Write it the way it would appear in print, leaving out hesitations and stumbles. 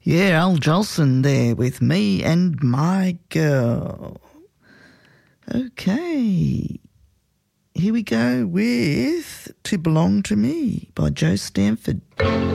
Yeah, Al Jolson there with Me and My Girl. Okay, here we go with To Belong to Me by Joe Stanford.